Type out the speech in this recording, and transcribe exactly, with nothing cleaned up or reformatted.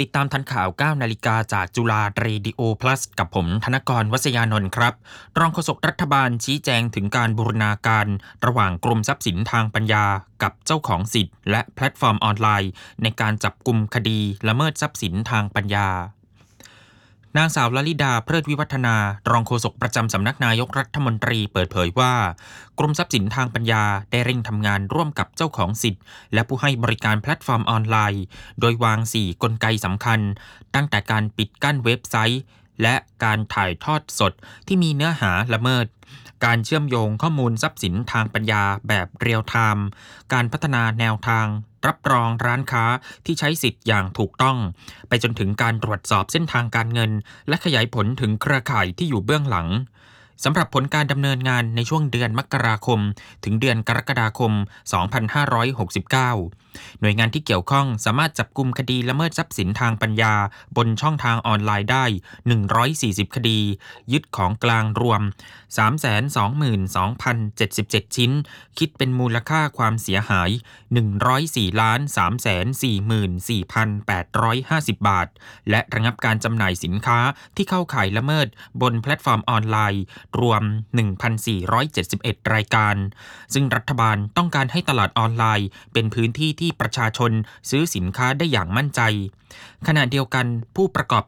ติดตามทันข่าว เก้า นาฬิกาจากจุฬาเรดิโอ plus กับผมธนกร วัษยานนท์ครับรองโฆษกรัฐบาลชี้แจงถึงการบูรณาการระหว่างกรมทรัพย์สินทางปัญญากับเจ้าของสิทธิ์และแพลตฟอร์มออนไลน์ในการจับกุมคดีละเมิดทรัพย์สินทางปัญญานางสาวลลิดาเพลิดวิวัฒนารองโฆษกประจำสำนักนายกรัฐมนตรีเปิดเผยว่ากรมทรัพย์สินทางปัญญาได้เร่งทำงานร่วมกับเจ้าของสิทธิ์และผู้ให้บริการแพลตฟอร์มออนไลน์โดยวางสี่กลไกสำคัญตั้งแต่การปิดกั้นเว็บไซต์และการถ่ายทอดสดที่มีเนื้อหาละเมิดการเชื่อมโยงข้อมูลทรัพย์สินทางปัญญาแบบเรียลไทม์การพัฒนาแนวทางรับรองร้านค้าที่ใช้สิทธิ์อย่างถูกต้องไปจนถึงการตรวจสอบเส้นทางการเงินและขยายผลถึงเครือข่ายที่อยู่เบื้องหลังสำหรับผลการดำเนินงานในช่วงเดือนมกราคมถึงเดือนกรกฎาคม สองพันห้าร้อยหกสิบเก้า หน่วยงานที่เกี่ยวข้องสามารถจับกุมคดีละเมิดทรัพย์สินทางปัญญาบนช่องทางออนไลน์ได้หนึ่งร้อยสี่สิบคดียึดของกลางรวม สามแสนสองหมื่นสองพันเจ็ดสิบเจ็ด ชิ้นคิดเป็นมูลค่าความเสียหาย หนึ่งร้อยสี่ล้านสามแสนสี่หมื่นสี่พันแปดร้อยห้าสิบ บาทและระงับการจำหน่ายสินค้าที่เข้าข่ายละเมิดบนแพลตฟอร์มออนไลน์รวม หนึ่งพันสี่ร้อยเจ็ดสิบเอ็ด รายการซึ่งรัฐบาลต้องการให้ตลาดออนไลน์เป็นพื้นที่ที่ประชาชนซื้อสินค้าได้อย่างมั่นใจขณะเดียวกันผู้ประกอบ